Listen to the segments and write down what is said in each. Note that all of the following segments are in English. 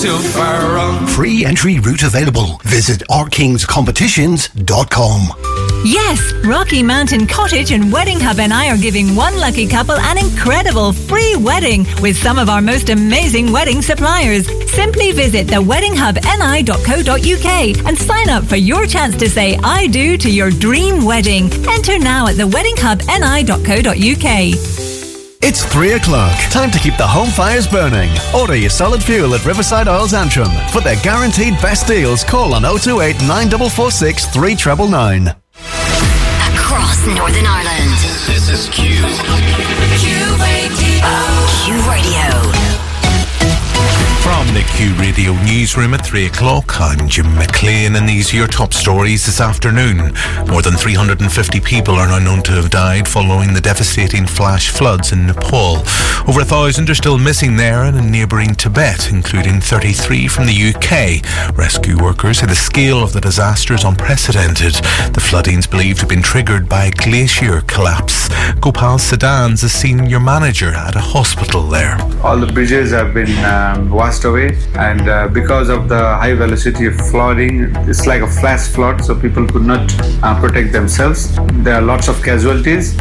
too far wrong. Free entry route available. Visit ourkingscompetitions.com. Yes, Rocky Mountain Cottage and Wedding Hub NI are giving one lucky couple an incredible free wedding with some of our most amazing wedding suppliers. Simply visit theweddinghubni.co.uk and sign up for your chance to say I do to your dream wedding. Enter now at theweddinghubni.co.uk. It's 3 o'clock. Time to keep the home fires burning. Order your solid fuel at Riverside Oils Antrim. For their guaranteed best deals, call on 028 9446 3999. Across Northern Ireland. This is Q. Q Radio. Q Radio. From the Q Radio newsroom at 3 o'clock, I'm Jim McLean, and these are your top stories this afternoon. More than 350 people are now known to have died following the devastating flash floods in Nepal. Over 1,000 are still missing there and in neighbouring Tibet, including 33 from the UK. Rescue workers say the scale of the disaster is unprecedented. The floodings believed to have been triggered by a glacier collapse. Gopal Sadan's a senior manager at a hospital there. All the bridges have been washed away, and because of the high velocity of flooding, it's like a flash flood, so people could not protect themselves. There are lots of casualties.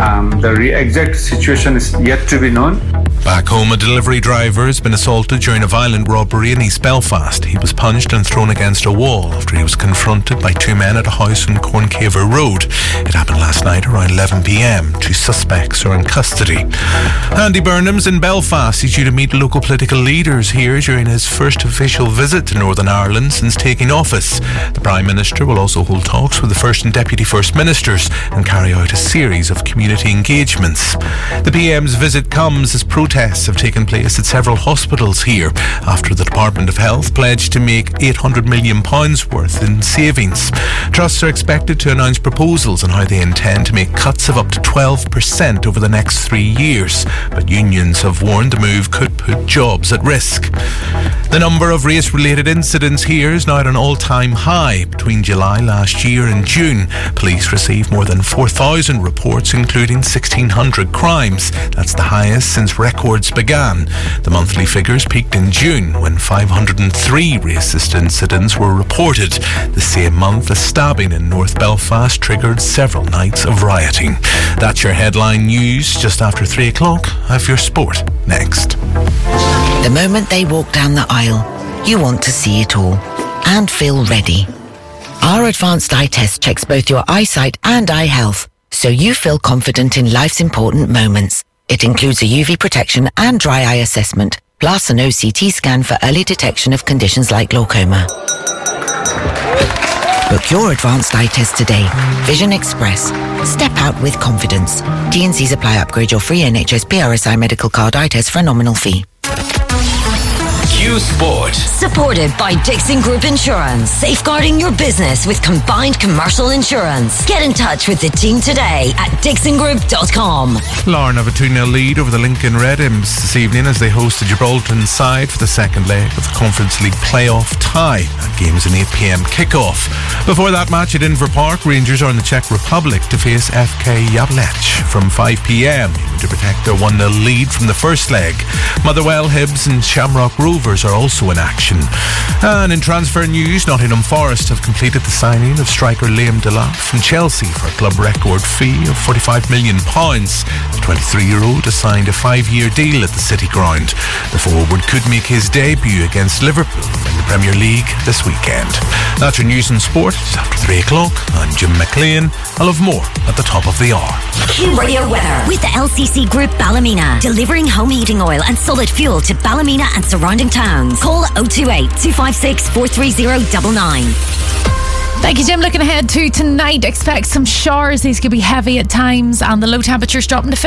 The exact situation is yet to be known. Back home, a delivery driver has been assaulted during a violent robbery in East Belfast. He was punched and thrown against a wall after he was confronted by two men at a house in Corncaver Road. It happened last night around 11 p.m. Two suspects are in custody. Andy Burnham's in Belfast. He's due to meet local political leaders here during his first official visit to Northern Ireland since taking office. The Prime Minister will also hold talks with the First and Deputy First Ministers and carry out a series of community engagements. The PM's visit comes as protests have taken place at several hospitals here after the Department of Health pledged to make £800 million worth in savings. Trusts are expected to announce proposals on how they intend to make cuts of up to 12% over the next 3 years, but unions have warned the move could put jobs at risk. The number of race-related incidents here is now at an all-time high. Between July last year and June, police received more than 4,000 reports, including 1,600 crimes. That's the highest since records began. The monthly figures peaked in June when 503 racist incidents were reported. The same month, a stabbing in North Belfast triggered several nights of rioting. That's your headline news. Just after 3 o'clock, have your sport next. The moment they walk down the aisle, you want to see it all and feel ready. Our advanced eye test checks both your eyesight and eye health, so you feel confident in life's important moments. It includes a UV protection and dry eye assessment, plus an OCT scan for early detection of conditions like glaucoma. Book your advanced eye test today. Vision Express. Step out with confidence. T&Cs apply. Upgrade your free NHS PRSI medical card eye test for a nominal fee. Q Sport. Supported by Dixon Group Insurance. Safeguarding your business with combined commercial insurance. Get in touch with the team today at dixongroup.com. Larne have a 2-0 lead over the Lincoln Red Imps this evening as they host the Gibraltar side for the second leg of the Conference League playoff tie. That game is an 8 p.m. kickoff. Before that match at Inver Park, Rangers are in the Czech Republic to face FK Jablonec from 5 p.m. to protect their 1-0 lead from the first leg. Motherwell, Hibs and Shamrock Rovers are also in action. And in transfer news, Nottingham Forest have completed the signing of striker Liam Delap from Chelsea for a club record fee of £45 million. The 23-year-old has signed a 5-year deal at the City Ground. The forward could make his debut against Liverpool in the Premier League this weekend. That's your news and sport. It's after 3 o'clock. I'm Jim McLean. I'll have more at the top of the hour. Q Radio weather with the LCC Group Ballymena, delivering home heating oil and solid fuel to Ballymena and surrounding towns. Call 028 256 43099. Thank you, Jim. Looking ahead to tonight, expect some showers. These could be heavy at times, and the low temperatures dropping to